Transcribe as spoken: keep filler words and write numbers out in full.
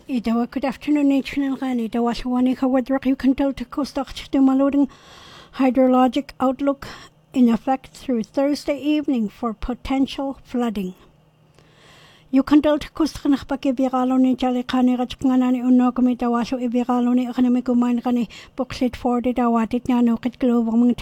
Itawa, good afternoon, National Rani. Itawa, Shawanika, Wedrock, you can tell to Kostach to Maloding hydrologic outlook in effect through Thursday evening for potential flooding. You can tell to Kostach Baki Viraloni, Jalikani, Rachkanani, Unogami, Tawasho, Viraloni, Economic Mine, Booklet for the Dawatit, Nanokit Global